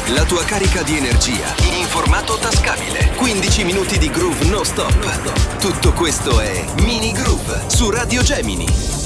La tua carica di energia in formato tascabile. 15 minuti di groove non stop. Tutto questo è Mini Groove su Radio Gemini.